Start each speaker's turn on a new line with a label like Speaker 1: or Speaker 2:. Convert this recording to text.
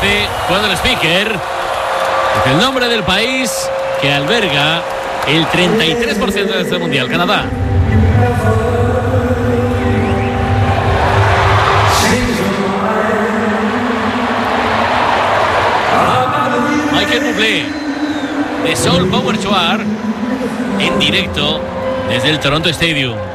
Speaker 1: aparece cuando el speaker es el nombre del país que alberga el 33% de este mundial, Canadá. Michael Bublé de Soul Power Choir en directo desde el Toronto Stadium.